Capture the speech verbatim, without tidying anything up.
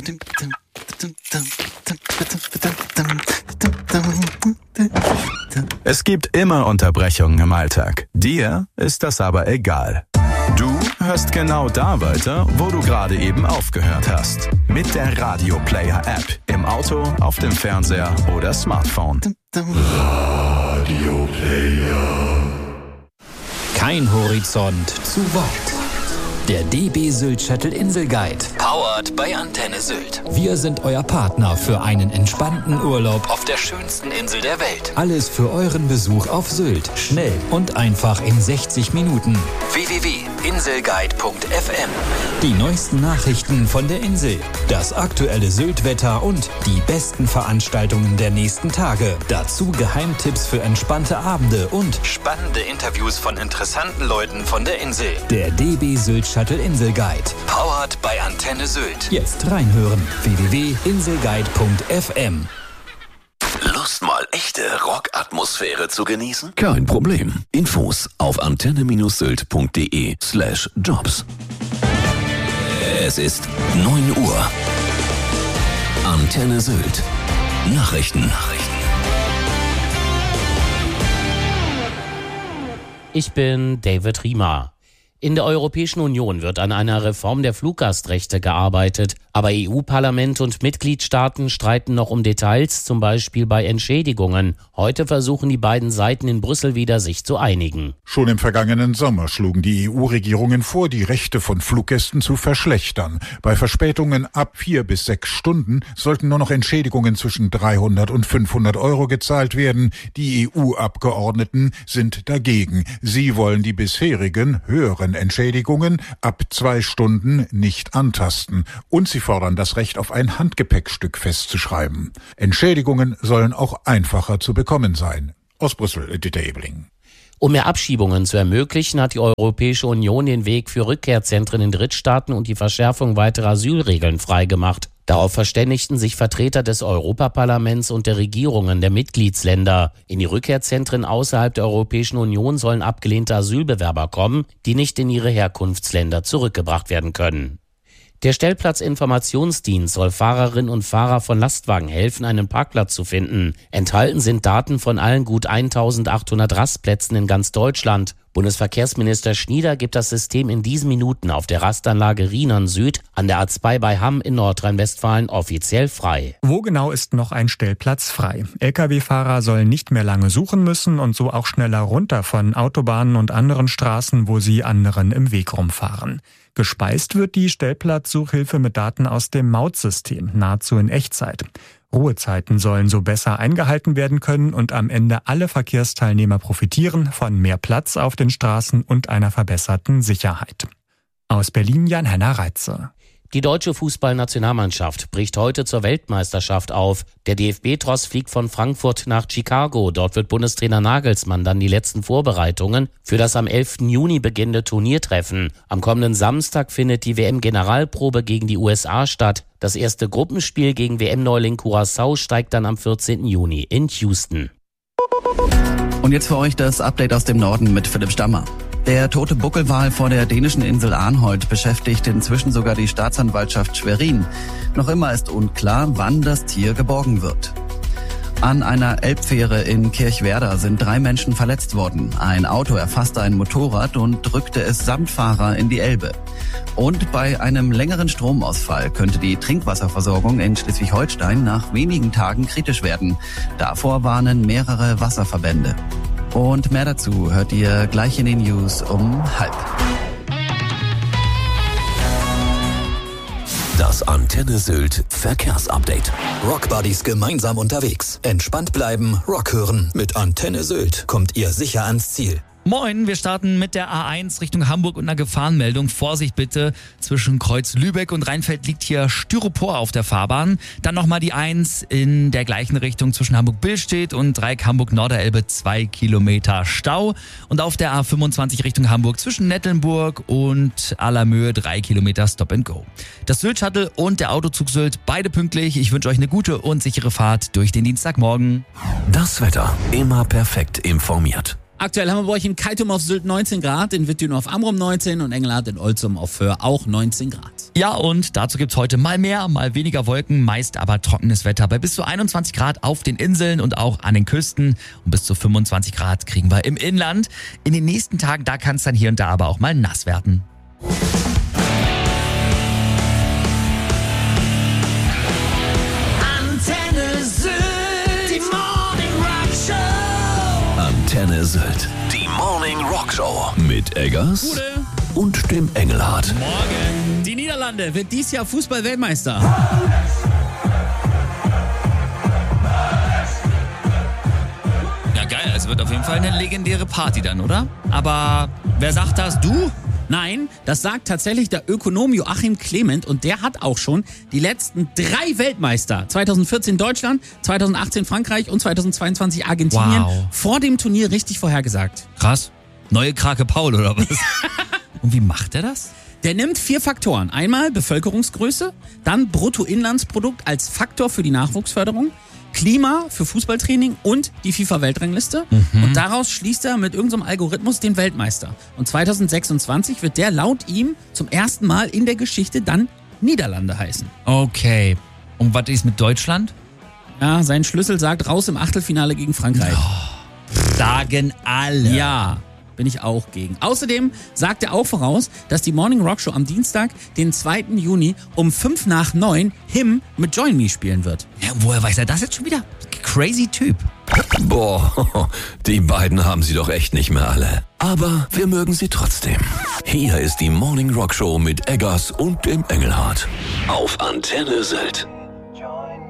Es gibt immer Unterbrechungen im Alltag. Dir ist das aber egal. Du hörst genau da weiter, wo du gerade eben aufgehört hast. Mit der Radio Player App. Im Auto, auf dem Fernseher oder Smartphone. Radio Player. Kein Horizont zu weit. Der D B Sylt Shuttle Inselguide. Powered by Antenne Sylt. Wir sind euer Partner für einen entspannten Urlaub auf der schönsten Insel der Welt. Alles für euren Besuch auf Sylt. Schnell und einfach in sechzig Minuten. w w w punkt inselguide punkt f m. Die neuesten Nachrichten von der Insel. Das aktuelle Sylt-Wetter und die besten Veranstaltungen der nächsten Tage. Dazu Geheimtipps für entspannte Abende und spannende Interviews von interessanten Leuten von der Insel. Der D B Sylt Shuttle Inselguide. Powered by Antenne Sylt. Jetzt reinhören. w w w punkt inselguide punkt f m. Lust mal echte Rockatmosphäre zu genießen? Kein Problem. Infos auf antenne-sylt.de slash jobs. Es ist neun Uhr. Antenne Sylt. Nachrichten. Nachrichten. Ich bin David Riemer. In der Europäischen Union wird an einer Reform der Fluggastrechte gearbeitet. Aber E U-Parlament und Mitgliedstaaten streiten noch um Details, zum Beispiel bei Entschädigungen. Heute versuchen die beiden Seiten in Brüssel wieder, sich zu einigen. Schon im vergangenen Sommer schlugen die E U-Regierungen vor, die Rechte von Fluggästen zu verschlechtern. Bei Verspätungen ab vier bis sechs Stunden sollten nur noch Entschädigungen zwischen dreihundert und fünfhundert Euro gezahlt werden. Die E U-Abgeordneten sind dagegen. Sie wollen die bisherigen höheren Entschädigungen ab zwei Stunden nicht antasten. Und sie fordern das Recht auf ein Handgepäckstück festzuschreiben. Entschädigungen sollen auch einfacher zu bekommen sein. Aus Brüssel, Dieter Ebeling. Um mehr Abschiebungen zu ermöglichen, hat die Europäische Union den Weg für Rückkehrzentren in Drittstaaten und die Verschärfung weiterer Asylregeln freigemacht. Darauf verständigten sich Vertreter des Europaparlaments und der Regierungen der Mitgliedsländer. In die Rückkehrzentren außerhalb der Europäischen Union sollen abgelehnte Asylbewerber kommen, die nicht in ihre Herkunftsländer zurückgebracht werden können. Der Stellplatzinformationsdienst soll Fahrerinnen und Fahrer von Lastwagen helfen, einen Parkplatz zu finden. Enthalten sind Daten von allen gut eintausendachthundert Rastplätzen in ganz Deutschland. Bundesverkehrsminister Schnieder gibt das System in diesen Minuten auf der Rastanlage Rhinern Süd an der A zwei bei Hamm in Nordrhein-Westfalen offiziell frei. Wo genau ist noch ein Stellplatz frei? L K W-Fahrer sollen nicht mehr lange suchen müssen und so auch schneller runter von Autobahnen und anderen Straßen, wo sie anderen im Weg rumfahren. Gespeist wird die Stellplatzsuchhilfe mit Daten aus dem Mautsystem, nahezu in Echtzeit. Ruhezeiten sollen so besser eingehalten werden können und am Ende alle Verkehrsteilnehmer profitieren von mehr Platz auf den Straßen und einer verbesserten Sicherheit. Aus Berlin Jan-Henner Reitze. Die deutsche Fußballnationalmannschaft bricht heute zur Weltmeisterschaft auf. Der D F B-Tross fliegt von Frankfurt nach Chicago. Dort wird Bundestrainer Nagelsmann dann die letzten Vorbereitungen für das am elften Juni beginnende Turnier treffen. Am kommenden Samstag findet die W M-Generalprobe gegen die U S A statt. Das erste Gruppenspiel gegen W M-Neuling Curaçao steigt dann am vierzehnten Juni in Houston. Und jetzt für euch das Update aus dem Norden mit Philipp Stammer. Der tote Buckelwal vor der dänischen Insel Arnholt beschäftigt inzwischen sogar die Staatsanwaltschaft Schwerin. Noch immer ist unklar, wann das Tier geborgen wird. An einer Elbfähre in Kirchwerder sind drei Menschen verletzt worden. Ein Auto erfasste ein Motorrad und drückte es samt Fahrer in die Elbe. Und bei einem längeren Stromausfall könnte die Trinkwasserversorgung in Schleswig-Holstein nach wenigen Tagen kritisch werden. Davor warnen mehrere Wasserverbände. Und mehr dazu hört ihr gleich in den News um halb. Das Antenne Sylt Verkehrsupdate. Rockbuddies gemeinsam unterwegs. Entspannt bleiben, Rock hören. Mit Antenne Sylt kommt ihr sicher ans Ziel. Moin, wir starten mit der A eins Richtung Hamburg und einer Gefahrenmeldung. Vorsicht bitte, zwischen Kreuz Lübeck und Rheinfeld liegt hier Styropor auf der Fahrbahn. Dann nochmal die eins in der gleichen Richtung zwischen Hamburg-Billstedt und Dreieck Hamburg-Norderelbe, zwei Kilometer Stau. Und auf der A fünfundzwanzig Richtung Hamburg zwischen Nettelnburg und Allermöhe, drei Kilometer Stop and Go. Das Sylt-Shuttle und der Autozug Sylt, beide pünktlich. Ich wünsche euch eine gute und sichere Fahrt durch den Dienstagmorgen. Das Wetter immer perfekt informiert. Aktuell haben wir bei euch in Keitum auf Sylt neunzehn Grad, in Wittdün auf Amrum neunzehn und Engelhardt in Olzum auf Föhr auch neunzehn Grad. Ja, und dazu gibt's heute mal mehr, mal weniger Wolken, meist aber trockenes Wetter bei bis zu einundzwanzig Grad auf den Inseln und auch an den Küsten. Und bis zu fünfundzwanzig Grad kriegen wir im Inland. In den nächsten Tagen, da kann es dann hier und da aber auch mal nass werden. Antenne Sylt, die Morning Rock Show. Antenne Sylt, die Morning Rock Show. Mit Eggers Gute. Und dem Engelhardt. Morgen. Die Niederlande wird dieses Jahr Fußball-Weltmeister. Ja, geil. Es wird auf jeden Fall eine legendäre Party dann, oder? Aber wer sagt das? Du? Nein, das sagt tatsächlich der Ökonom Joachim Clement und der hat auch schon die letzten drei Weltmeister, zweitausendvierzehn Deutschland, zweitausendachtzehn Frankreich und zweitausendzweiundzwanzig Argentinien, Wow. vor dem Turnier richtig vorhergesagt. Krass. Neue Krake Paul oder was? Und wie macht er das? Der nimmt vier Faktoren. Einmal Bevölkerungsgröße, dann Bruttoinlandsprodukt als Faktor für die Nachwuchsförderung, Klima für Fußballtraining und die FIFA-Weltrangliste. Mhm. Und daraus schließt er mit irgendeinem Algorithmus den Weltmeister. Und zweitausendsechsundzwanzig wird der laut ihm zum ersten Mal in der Geschichte dann Niederlande heißen. Okay. Und was ist mit Deutschland? Ja, sein Schlüssel sagt raus im Achtelfinale gegen Frankreich. Sagen alle. Ja, bin ich auch gegen. Außerdem sagt er auch voraus, dass die Morning Rock Show am Dienstag, den zweiten Juni um fünf nach neun Him mit Join Me spielen wird. Ja, woher weiß er das jetzt schon wieder? Crazy Typ. Boah, die beiden haben sie doch echt nicht mehr alle. Aber wir mögen sie trotzdem. Hier ist die Morning Rock Show mit Eggers und dem Engelhardt. Auf Antenne Sylt.